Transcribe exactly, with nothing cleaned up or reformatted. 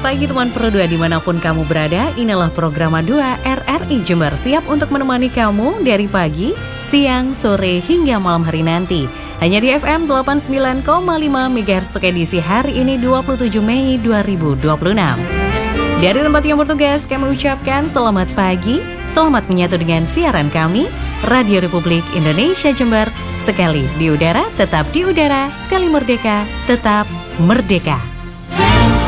pagi teman Pro dua dimanapun kamu berada. Inilah program dua R R I Jember, siap untuk menemani kamu dari pagi, siang, sore, hingga malam hari nanti. Hanya di F M delapan puluh sembilan koma lima MHz untuk edisi hari ini dua puluh tujuh Mei dua ribu dua puluh enam. Dari tempat yang bertugas kami ucapkan selamat pagi, selamat menyatu dengan siaran kami Radio Republik Indonesia Jember. Sekali di udara, tetap di udara. Sekali merdeka, tetap merdeka.